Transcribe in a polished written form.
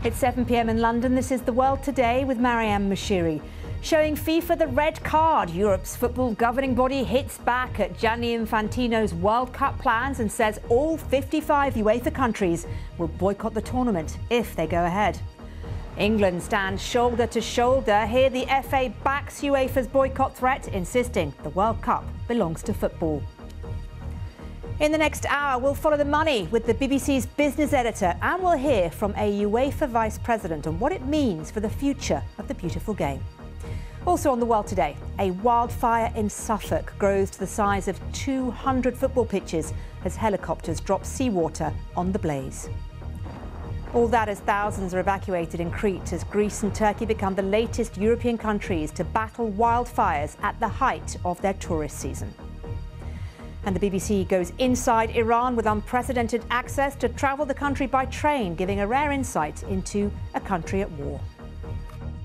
It's 7 p.m. in London. This is The World Today with Mariam Moshiri. Showing FIFA the red card, Europe's football governing body hits back at Gianni Infantino's World Cup plans and says all 55 UEFA countries will boycott the tournament if they go ahead. England stands shoulder to shoulder. Here the FA backs UEFA's boycott threat, insisting the World Cup belongs to football. In the next hour, we'll follow the money with the BBC's business editor, and we'll hear from a UEFA vice president on what it means for the future of the beautiful game. Also on The World Today, a wildfire in Suffolk grows to the size of 200 football pitches as helicopters drop seawater on the blaze. All that as thousands are evacuated in Crete as Greece and Turkey become the latest European countries to battle wildfires at the height of their tourist season. And the BBC goes inside Iran with unprecedented access to travel the country by train, giving a rare insight into a country at war.